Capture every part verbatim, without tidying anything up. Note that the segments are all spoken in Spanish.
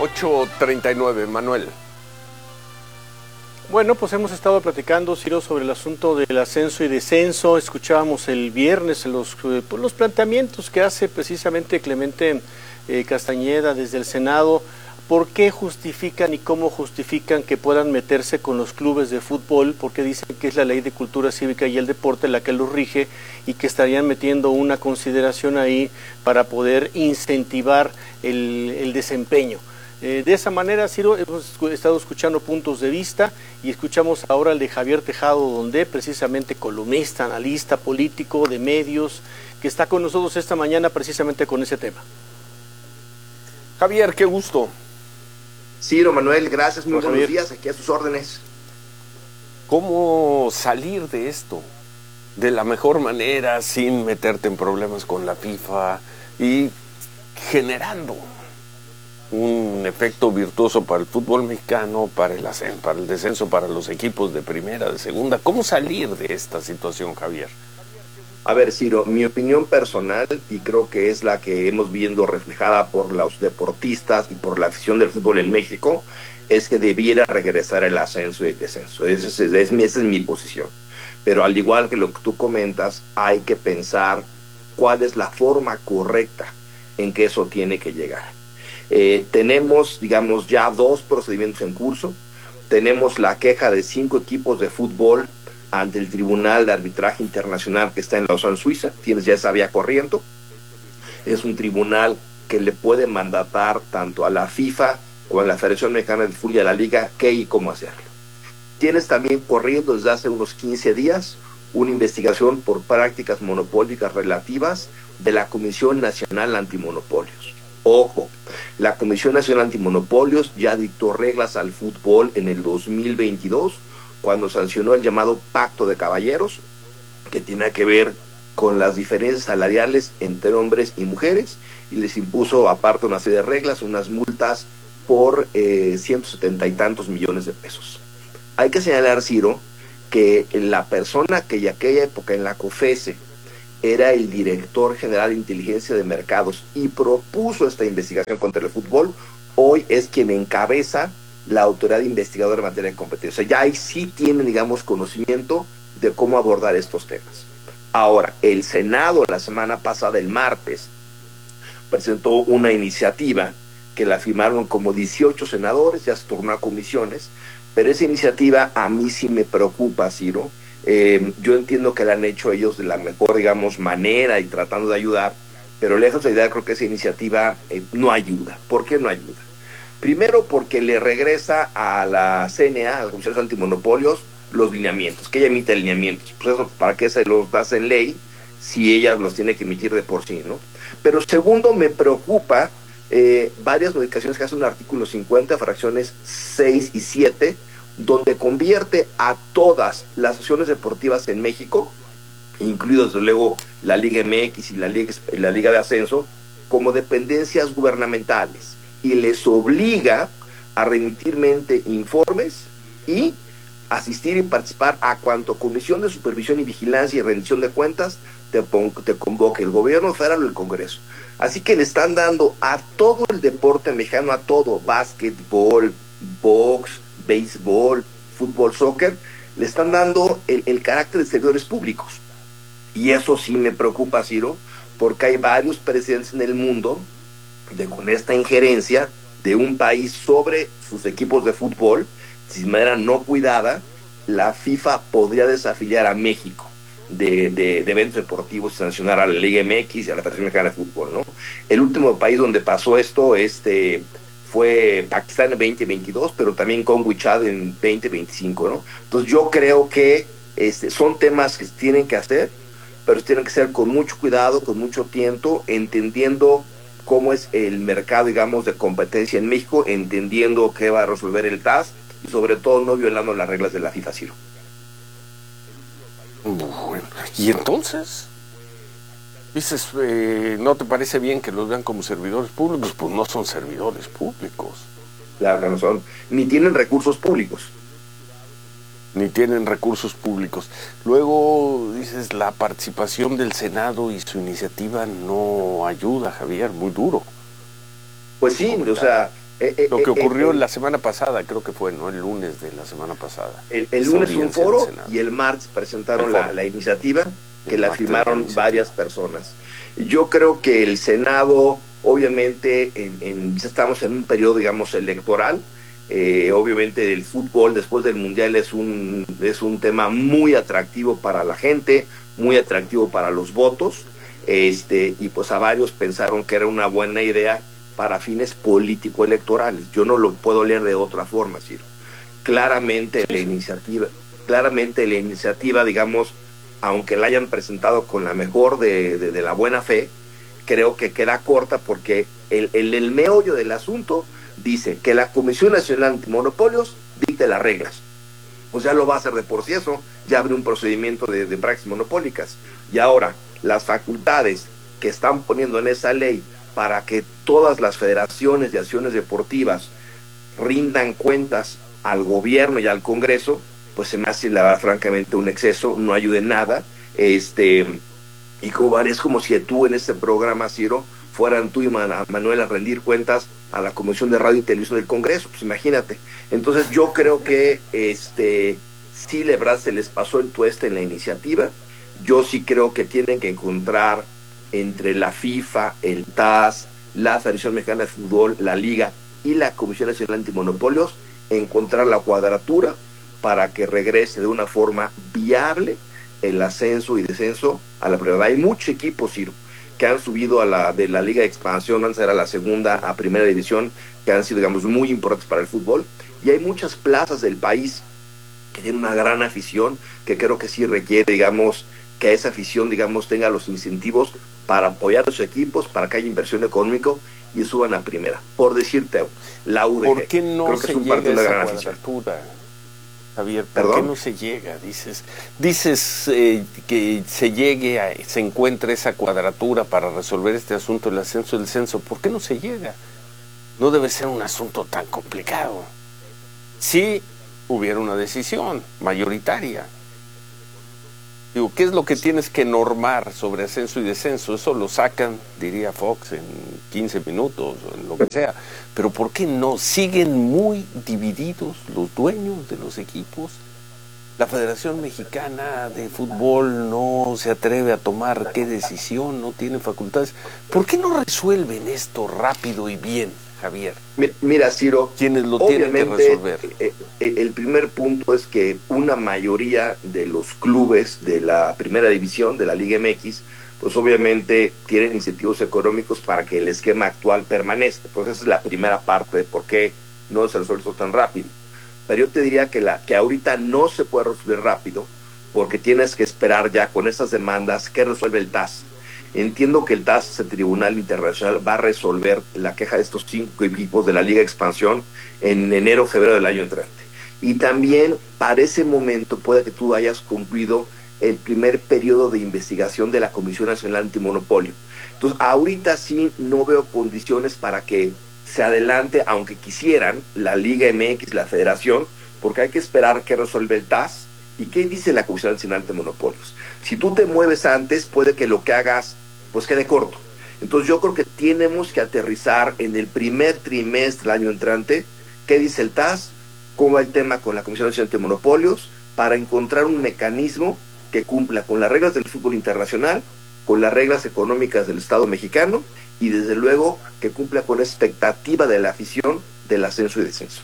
ocho treinta y nueve, Manuel. Bueno, pues hemos estado platicando, Ciro, sobre el asunto del ascenso y descenso. Escuchábamos el viernes los, pues, los planteamientos que hace precisamente Clemente eh, Castañeda desde el Senado. ¿Por qué justifican y cómo justifican que puedan meterse con los clubes de fútbol? Porque dicen que es la Ley de Cultura Cívica y el Deporte la que los rige y que estarían metiendo una consideración ahí para poder incentivar el, el desempeño. Eh, de esa manera, Ciro, hemos estado escuchando puntos de vista y escuchamos ahora el de Javier Tejado, donde precisamente columnista, analista político de medios, que está con nosotros esta mañana precisamente con ese tema. Javier, qué gusto. Ciro, Manuel, gracias, muy Hola, buenos Javier. días, aquí a sus órdenes. ¿Cómo salir de esto de la mejor manera sin meterte en problemas con la FIFA y generando un efecto virtuoso para el fútbol mexicano, para el ascenso, para el descenso, para los equipos de primera, de segunda? ¿Cómo salir de esta situación, Javier? A ver, Ciro, mi opinión personal, y creo que es la que hemos viendo reflejada por los deportistas y por la afición del fútbol en México, es que debiera regresar el ascenso y el descenso. Esa es, es, esa es mi posición. Pero al igual que lo que tú comentas, hay que pensar cuál es la forma correcta en que eso tiene que llegar. Eh, tenemos, digamos, ya dos procedimientos en curso. Tenemos la queja de cinco equipos de fútbol ante el Tribunal de Arbitraje Internacional que está en Lausanne, Suiza. Tienes ya esa vía corriendo. Es un tribunal que le puede mandatar tanto a la FIFA como a la Federación Mexicana de Fútbol y a la Liga qué y cómo hacerlo. Tienes también corriendo desde hace unos quince días una investigación por prácticas monopólicas relativas de la Comisión Nacional Antimonopolios. Ojo, la Comisión Nacional Antimonopolios ya dictó reglas al fútbol en el dos mil veintidós, cuando sancionó el llamado Pacto de Caballeros, que tiene que ver con las diferencias salariales entre hombres y mujeres, y les impuso, aparte una serie de reglas, unas multas por eh, ciento setenta y tantos millones de pesos. Hay que señalar, Ciro, que la persona que en aquella época en la COFESE era el director general de inteligencia de mercados y propuso esta investigación contra el fútbol, hoy es quien encabeza la autoridad investigadora en materia de competencia. O sea, ya ahí sí tienen, digamos, conocimiento de cómo abordar estos temas. Ahora, el Senado la semana pasada, el martes, presentó una iniciativa que la firmaron como dieciocho senadores, ya se tornó a comisiones, pero esa iniciativa a mí sí me preocupa, Ciro. Eh, yo entiendo que la han hecho ellos de la mejor, digamos, manera y tratando de ayudar, pero lejos de ayudar, creo que esa iniciativa eh, no ayuda. ¿Por qué no ayuda? Primero, porque le regresa a la C N A, a la Comisión de Antimonopolios, los lineamientos, que ella emite lineamientos. Pues eso, ¿para qué se los das en ley si ella los tiene que emitir de por sí, ¿no? Pero segundo, me preocupa eh, varias modificaciones que hace un artículo cincuenta, fracciones seis y siete, donde convierte a todas las asociaciones deportivas en México, incluidos desde luego la Liga M X y la Liga, la Liga de Ascenso, como dependencias gubernamentales, y les obliga a remitir mente informes y asistir y participar a cuanto Comisión de Supervisión y Vigilancia y Rendición de Cuentas te, te convoque el gobierno federal o el Congreso. Así que le están dando a todo el deporte mexicano, a todo, básquetbol, box, béisbol, fútbol, soccer, le están dando el, el carácter de servidores públicos. Y eso sí me preocupa, Ciro, porque hay varios presidentes en el mundo de con esta injerencia de un país sobre sus equipos de fútbol, si de manera no cuidada, la FIFA podría desafiliar a México de, de, de eventos deportivos y sancionar a la Liga M X y a la Federación Mexicana de Fútbol, ¿no? El último país donde pasó esto este, fue Pakistán en veinte veintidós, pero también Congo y Chad en veinte veinticinco, ¿no? Entonces yo creo que este, son temas que se tienen que hacer, pero tienen que ser con mucho cuidado, con mucho tiempo, entendiendo cómo es el mercado, digamos, de competencia en México, entendiendo qué va a resolver el T A S y sobre todo no violando las reglas de la FIFA, Ciro. Bueno, y entonces, dices, eh, ¿no te parece bien que los vean como servidores públicos? Pues no son servidores públicos. Claro que no son, ni tienen recursos públicos. Ni tienen recursos públicos. Luego, dices, la participación del Senado y su iniciativa no ayuda, Javier, muy duro. Pues sí, o sea, Eh, eh, Lo que eh, ocurrió eh, la semana pasada, creo que fue, ¿no? El lunes de la semana pasada. El, el lunes un foro y el martes presentaron la, la iniciativa que el la firmaron la varias personas. Yo creo que el Senado, obviamente, en, en, ya estamos en un periodo, digamos, electoral. Eh, obviamente el fútbol después del Mundial es un, es un tema muy atractivo para la gente, muy atractivo para los votos. Este, y pues a varios pensaron que era una buena idea para fines político-electorales. Yo no lo puedo leer de otra forma, Ciro. Claramente la iniciativa, claramente la iniciativa, digamos, aunque la hayan presentado con la mejor de, de, de la buena fe, creo que queda corta porque el, el, el meollo del asunto dice que la Comisión Nacional Antimonopolios dicte las reglas. O sea, lo va a hacer de por sí eso, ya abre un procedimiento de, de prácticas monopólicas. Y ahora, las facultades que están poniendo en esa ley para que todas las federaciones de acciones deportivas rindan cuentas al gobierno y al Congreso, pues se me hace la verdad, francamente un exceso, no ayude en nada. Este, y como, es como si tú en este programa, Ciro, fueran tú y Manuel a rendir cuentas a la Comisión de Radio y Televisión del Congreso, pues imagínate. Entonces yo creo que este, sí, de verdad se les pasó el tueste en la iniciativa. Yo sí creo que tienen que encontrar entre la FIFA, el T A S, la Federación Mexicana de Fútbol, la Liga y la Comisión Nacional Antimonopolios, encontrar la cuadratura para que regrese de una forma viable el ascenso y descenso a la primera. Hay muchos equipos, Ciro, que han subido a la, de la Liga de Expansión, antes era la segunda a primera división, que han sido, digamos, muy importantes para el fútbol, y hay muchas plazas del país que tienen una gran afición, que creo que sí requiere, digamos, que esa afición, digamos, tenga los incentivos para apoyar a los equipos, para que haya inversión económica y suban a primera. Por decirte, la U D G. ¿Por qué no creo que se es un llega parte de una a esa gran cuadratura, Javier? ¿Por ¿Perdón? qué no se llega? Dices, dices eh, que se llegue, a, se encuentre esa cuadratura para resolver este asunto del ascenso y el descenso. ¿Por qué no se llega? No debe ser un asunto tan complicado. Si hubiera una decisión mayoritaria. Digo, ¿qué es lo que tienes que normar sobre ascenso y descenso? Eso lo sacan, diría Fox, en quince minutos o en lo que sea. Pero ¿por qué no? Siguen muy divididos los dueños de los equipos. La Federación Mexicana de Fútbol no se atreve a tomar qué decisión, no tiene facultades. ¿Por qué no resuelven esto rápido y bien, Javier? Mira, Ciro, quienes lo tienen que resolver. Eh, eh, el primer punto es que una mayoría de los clubes de la primera división de la Liga M X, pues obviamente tienen incentivos económicos para que el esquema actual permanezca. Pues esa es la primera parte de por qué no se resuelve esto tan rápido. Pero yo te diría que, la, que ahorita no se puede resolver rápido porque tienes que esperar ya con estas demandas que resuelve el T A S. Entiendo que el T A S, el Tribunal Internacional, va a resolver la queja de estos cinco equipos de la Liga de Expansión en enero o febrero del año entrante. Y también para ese momento puede que tú hayas cumplido el primer periodo de investigación de la Comisión Nacional Antimonopolio. Entonces, ahorita sí no veo condiciones para que se adelante, aunque quisieran, la Liga M X, la Federación, porque hay que esperar que resuelva el T A S y qué dice la Comisión Nacional Antimonopolios. Si tú te mueves antes, puede que lo que hagas pues quede corto. Entonces yo creo que tenemos que aterrizar en el primer trimestre del año entrante qué dice el T A S, cómo va el tema con la Comisión Nacional de Monopolios, para encontrar un mecanismo que cumpla con las reglas del fútbol internacional, con las reglas económicas del Estado mexicano y desde luego que cumpla con la expectativa de la afición del ascenso y descenso.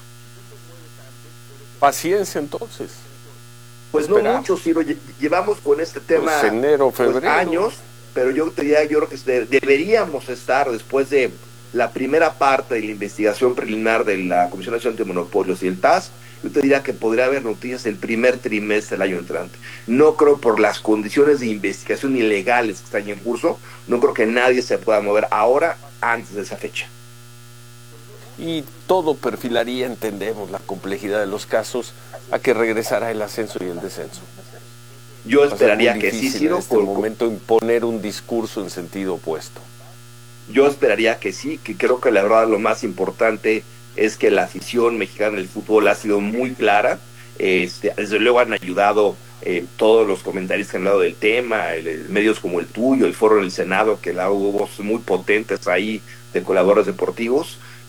Paciencia entonces. Pues Esperamos. no mucho, Ciro, llevamos con este tema pues enero, febrero. Pues años, pero yo te diría, yo creo que deberíamos estar después de la primera parte de la investigación preliminar de la Comisión Nacional de Monopolios y el T A S, yo te diría que podría haber noticias el primer trimestre del año entrante. No creo, por las condiciones de investigación ilegales que están en curso, no creo que nadie se pueda mover ahora antes de esa fecha. Y todo perfilaría, entendemos la complejidad de los casos, a que regresara el ascenso y el descenso. Yo esperaría que sí, Ciro. En este por... momento imponer un discurso en sentido opuesto. Yo esperaría que sí, que creo que la verdad lo más importante es que la afición mexicana del fútbol ha sido muy clara. Este, desde luego han ayudado eh, todos los comentaristas que han hablado del tema, el, el, medios como el tuyo, el foro del Senado, que la hubo voces muy potentes ahí de colaboradores deportivos,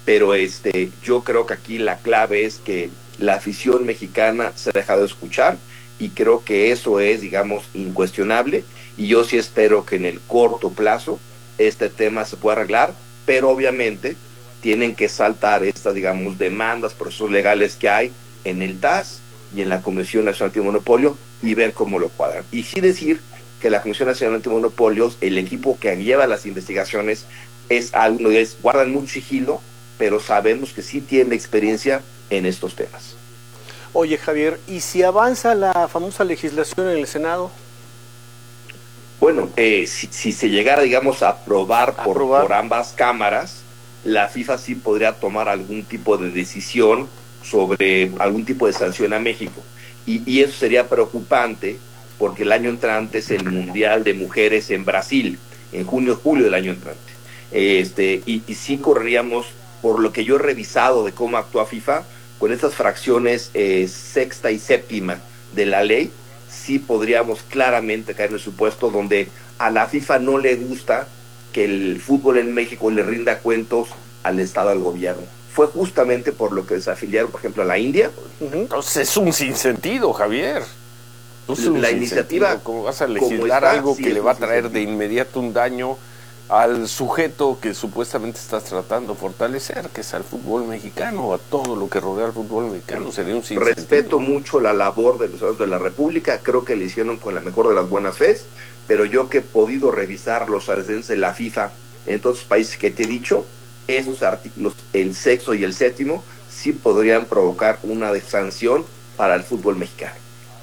pero este, yo creo que aquí la clave es que la afición mexicana se ha dejado de escuchar y creo que eso es, digamos, incuestionable, y yo sí espero que en el corto plazo este tema se pueda arreglar, pero obviamente tienen que saltar estas, digamos, demandas, procesos legales que hay en el T A S y en la Comisión Nacional Antimonopolio y ver cómo lo cuadran. Y sí decir que la Comisión Nacional Antimonopolios, el equipo que lleva las investigaciones, es algo, es, guardan mucho sigilo, pero sabemos que sí tienen experiencia en estos temas. Oye, Javier, ¿y si avanza la famosa legislación en el Senado? Bueno, eh, si, si se llegara, digamos, a aprobar, por, aprobar por ambas cámaras, la FIFA sí podría tomar algún tipo de decisión sobre algún tipo de sanción a México. Y, y eso sería preocupante porque el año entrante es el Mundial de Mujeres en Brasil, en junio julio del año entrante. Este, y, y sí correríamos, por lo que yo he revisado de cómo actúa FIFA, con estas fracciones eh, sexta y séptima de la ley, sí podríamos claramente caer en el supuesto donde a la FIFA no le gusta que el fútbol en México le rinda cuentos al Estado, al gobierno. Fue justamente por lo que desafiliaron, por ejemplo, a la India. Entonces es un sinsentido, Javier. Es un la sinsentido. iniciativa, ¿Cómo vas a legislar está, algo sí, que le va a traer sinsentido. de inmediato un daño al sujeto que supuestamente estás tratando de fortalecer, que es al fútbol mexicano, a todo lo que rodea al fútbol mexicano? Sería un sinsentido. Respeto mucho la labor de los ciudadanos de la República, creo que le hicieron con la mejor de las buenas fes, pero yo que he podido revisar los antecedentes de la FIFA en todos los países que te he dicho, esos artículos, el sexto y el séptimo, sí podrían provocar una sanción para el fútbol mexicano.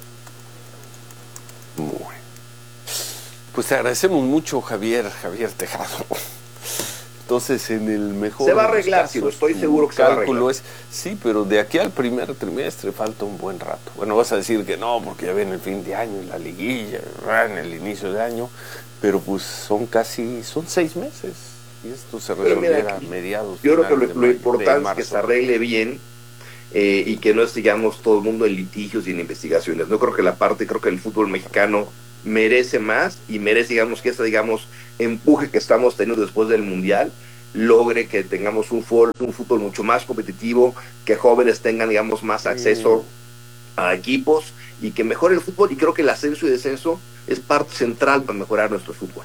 Bueno. Pues te agradecemos mucho, Javier, Javier Tejado. Entonces, en el mejor se va a de los arreglar, casos, si lo estoy tu seguro que se va a cálculo arreglar. es, sí, pero de aquí al primer trimestre falta un buen rato. Bueno, vas a decir que no, porque ya viene el fin de año y la liguilla, en el inicio de año, pero pues son casi, son seis meses. Y esto se resolverá a mediados. Yo creo que lo, de lo mayo, importante es que se arregle bien eh, y que no sigamos todo el mundo en litigios y en investigaciones. No creo que la parte, creo que el fútbol mexicano merece más y merece, digamos, que este, digamos, empuje que estamos teniendo después del Mundial logre que tengamos un fútbol, un fútbol mucho más competitivo, que jóvenes tengan, digamos, más acceso mm. a equipos y que mejore el fútbol. Y creo que el ascenso y descenso es parte central para mejorar nuestro fútbol.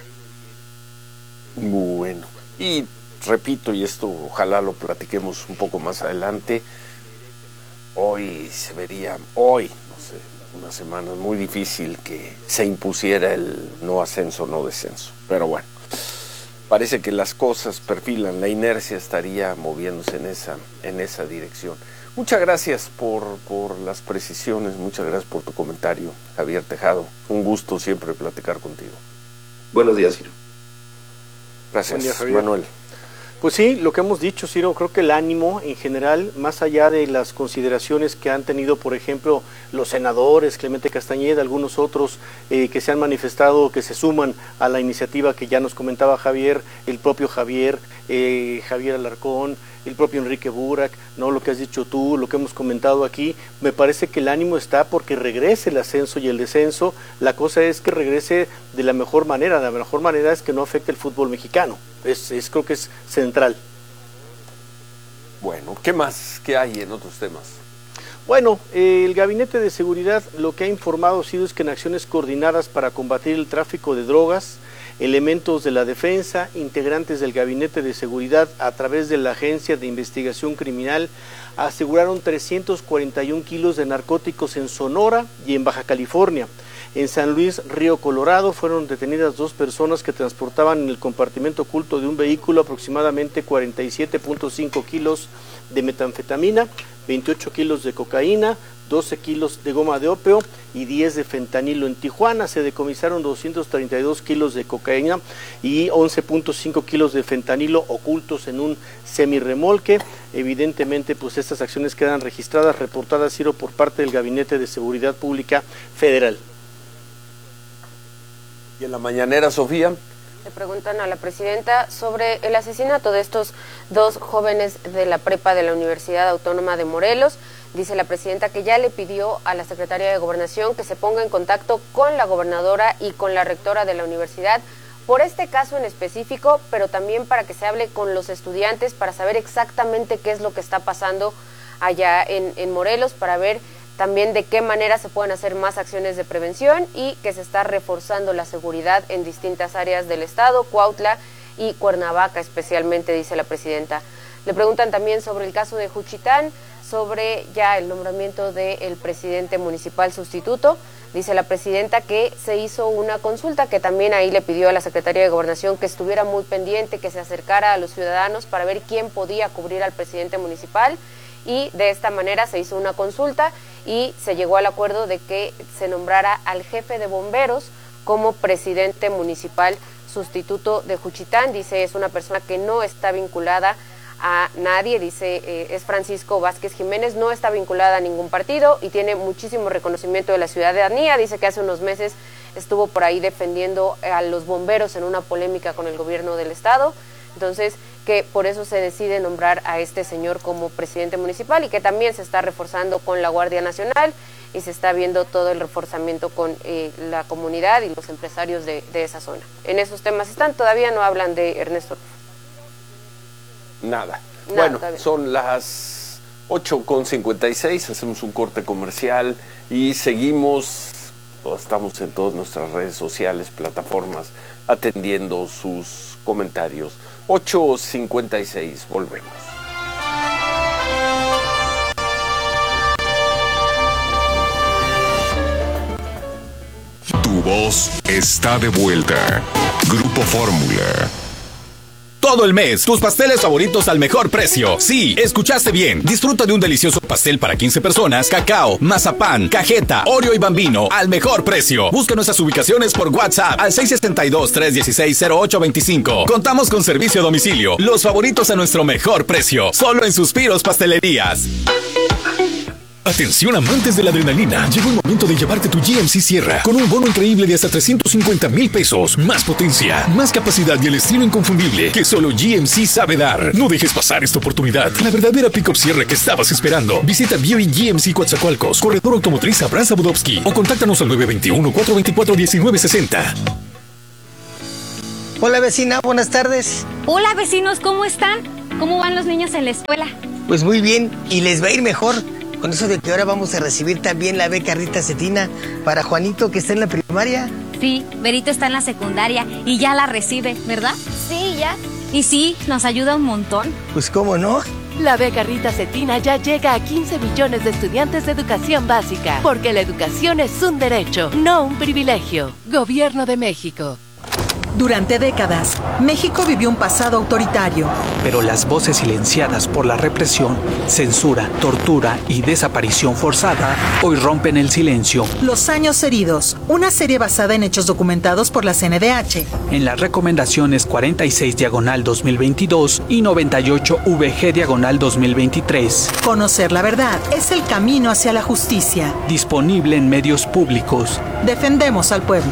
Bueno, y repito, y esto ojalá lo platiquemos un poco más adelante, hoy se vería, hoy, no sé, una semana muy difícil que se impusiera el no ascenso, no descenso. Pero bueno, parece que las cosas perfilan, la inercia estaría moviéndose en esa, en esa dirección. Muchas gracias por, por las precisiones, muchas gracias por tu comentario, Javier Tejado. Un gusto siempre platicar contigo. Buenos días, Ciro. Gracias, Buen día, Javier. Manuel. Pues sí, lo que hemos dicho, Ciro, creo que el ánimo en general, más allá de las consideraciones que han tenido, por ejemplo, los senadores, Clemente Castañeda, algunos otros eh, que se han manifestado, que se suman a la iniciativa que ya nos comentaba Javier, el propio Javier, eh, Javier Alarcón, el propio Enrique Burak, no lo que has dicho tú, lo que hemos comentado aquí, me parece que el ánimo está porque regrese el ascenso y el descenso. La cosa es que regrese de la mejor manera, la mejor manera es que no afecte el fútbol mexicano, es, es creo que es central. Bueno, ¿qué más? ¿Qué hay en otros temas? Bueno, eh, el Gabinete de Seguridad lo que ha informado ha sido es que en acciones coordinadas para combatir el tráfico de drogas, elementos de la defensa, integrantes del Gabinete de Seguridad a través de la Agencia de Investigación Criminal aseguraron trescientos cuarenta y un kilos de narcóticos en Sonora y en Baja California. En San Luis, Río Colorado, fueron detenidas dos personas que transportaban en el compartimento oculto de un vehículo aproximadamente cuarenta y siete punto cinco kilos de metanfetamina, veintiocho kilos de cocaína, doce kilos de goma de opio y diez de fentanilo. En Tijuana se decomisaron doscientos treinta y dos kilos de cocaína y once punto cinco kilos de fentanilo ocultos en un semirremolque. Evidentemente, pues estas acciones quedan registradas, reportadas, Ciro, por parte del Gabinete de Seguridad Pública Federal. Y en la mañanera, Sofía, le preguntan a la presidenta sobre el asesinato de estos dos jóvenes de la prepa de la Universidad Autónoma de Morelos. Dice la presidenta que ya le pidió a la secretaria de Gobernación que se ponga en contacto con la gobernadora y con la rectora de la universidad por este caso en específico, pero también para que se hable con los estudiantes, para saber exactamente qué es lo que está pasando allá en, en Morelos, para ver también de qué manera se pueden hacer más acciones de prevención y que se está reforzando la seguridad en distintas áreas del estado, Cuautla y Cuernavaca especialmente, dice la presidenta. Le preguntan también sobre el caso de Juchitán, sobre ya el nombramiento del presidente municipal sustituto. Dice la presidenta que se hizo una consulta, que también ahí le pidió a la Secretaría de Gobernación que estuviera muy pendiente, que se acercara a los ciudadanos para ver quién podía cubrir al presidente municipal, y de esta manera se hizo una consulta y se llegó al acuerdo de que se nombrara al jefe de bomberos como presidente municipal sustituto de Juchitán. Dice es una persona que no está vinculada a nadie, dice eh, es Francisco Vázquez Jiménez, no está vinculada a ningún partido y tiene muchísimo reconocimiento de la ciudadanía. Dice que hace unos meses estuvo por ahí defendiendo a los bomberos en una polémica con el gobierno del estado, entonces que por eso se decide nombrar a este señor como presidente municipal, y que también se está reforzando con la Guardia Nacional y se está viendo todo el reforzamiento con eh, la comunidad y los empresarios de, de esa zona. En esos temas están, todavía no hablan de Ernesto. Nada. Nada bueno, todavía. Son las ocho con cincuenta y seis, hacemos un corte comercial y seguimos, estamos en todas nuestras redes sociales, plataformas, atendiendo sus comentarios. ocho cincuenta y seis, volvemos. Tu voz está de vuelta. Grupo Fórmula. Todo el mes, tus pasteles favoritos al mejor precio. Sí, escuchaste bien. Disfruta de un delicioso pastel para quince personas, cacao, mazapán, cajeta, Oreo y Bambino al mejor precio. Busca nuestras ubicaciones por WhatsApp al seis seis dos, tres uno seis, cero ocho dos cinco. Contamos con servicio a domicilio. Los favoritos a nuestro mejor precio. Solo en Suspiros Pastelerías. Atención amantes de la adrenalina, llegó el momento de llevarte tu G M C Sierra con un bono increíble de hasta trescientos cincuenta mil pesos, más potencia, más capacidad y el estilo inconfundible que solo G M C sabe dar. No dejes pasar esta oportunidad, la verdadera pick-up Sierra que estabas esperando. Visita Viewing G M C Coatzacoalcos, Corredor Automotriz Abraham Budowski o contáctanos al nueve dos uno, cuatro dos cuatro, uno nueve seis cero. Hola vecina, buenas tardes. Hola vecinos, ¿cómo están? ¿Cómo van los niños en la escuela? Pues muy bien, y les va a ir mejor. Con eso de que ahora vamos a recibir también la beca Rita Cetina para Juanito, que está en la primaria. Sí, Berito está en la secundaria y ya la recibe, ¿verdad? Sí, ya. Y sí, nos ayuda un montón. Pues cómo no. La beca Rita Cetina ya llega a quince millones de estudiantes de educación básica, porque la educación es un derecho, no un privilegio. Gobierno de México. Durante décadas, México vivió un pasado autoritario. Pero las voces silenciadas por la represión, censura, tortura y desaparición forzada hoy rompen el silencio. Los años heridos, una serie basada en hechos documentados por la C N D H. En las recomendaciones cuarenta y seis diagonal dos mil veintidós y noventa y ocho V G diagonal dos mil veintitrés. Conocer la verdad es el camino hacia la justicia. Disponible en medios públicos. Defendemos al pueblo.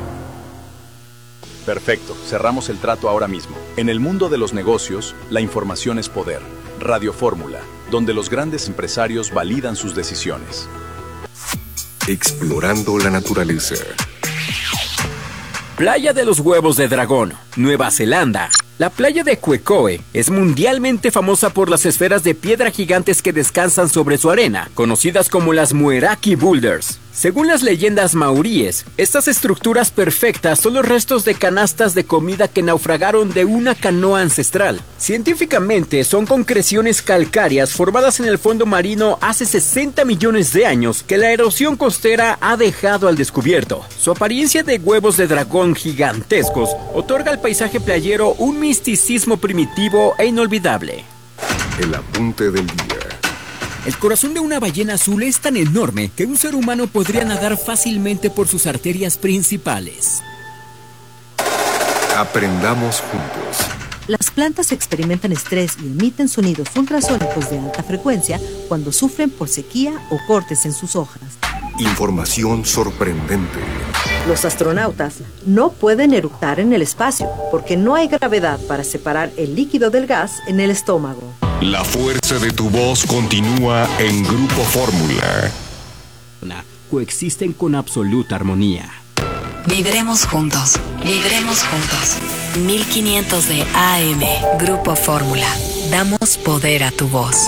Perfecto, cerramos el trato ahora mismo. En el mundo de los negocios, la información es poder. Radio Fórmula, donde los grandes empresarios validan sus decisiones. Explorando la naturaleza. Playa de los Huevos de Dragón, Nueva Zelanda. La playa de Quecoe es mundialmente famosa por las esferas de piedra gigantes que descansan sobre su arena, conocidas como las Mueraki Boulders. Según las leyendas maoríes, estas estructuras perfectas son los restos de canastas de comida que naufragaron de una canoa ancestral. Científicamente, son concreciones calcáreas formadas en el fondo marino hace sesenta millones de años que la erosión costera ha dejado al descubierto. Su apariencia de huevos de dragón gigantescos otorga al paisaje playero un misticismo primitivo e inolvidable. El apunte del día. El corazón de una ballena azul es tan enorme que un ser humano podría nadar fácilmente por sus arterias principales. Aprendamos juntos. Las plantas experimentan estrés y emiten sonidos ultrasónicos de alta frecuencia cuando sufren por sequía o cortes en sus hojas. Información sorprendente. Los astronautas no pueden eructar en el espacio porque no hay gravedad para separar el líquido del gas en el estómago. La fuerza de tu voz continúa en Grupo Fórmula. Coexisten con absoluta armonía. Vibremos juntos, vibremos juntos. mil quinientos de A M, Grupo Fórmula. Damos poder a tu voz.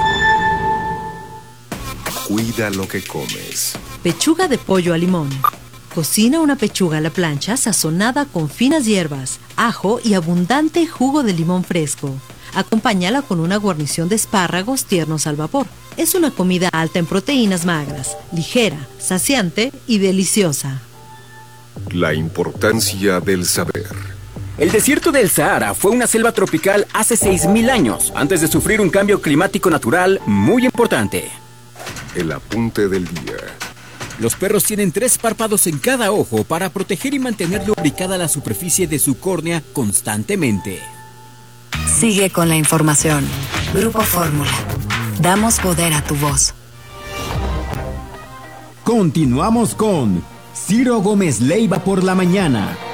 Cuida lo que comes. Pechuga de pollo a limón. Cocina una pechuga a la plancha sazonada con finas hierbas, ajo y abundante jugo de limón fresco. Acompáñala con una guarnición de espárragos tiernos al vapor. Es una comida alta en proteínas magras, ligera, saciante y deliciosa. La importancia del saber. El desierto del Sahara fue una selva tropical hace seis mil años, antes de sufrir un cambio climático natural muy importante. El apunte del día. Los perros tienen tres párpados en cada ojo para proteger y mantener lubricada la superficie de su córnea constantemente. Sigue con la información. Grupo Fórmula. Damos poder a tu voz. Continuamos con Ciro Gómez Leiva por la mañana.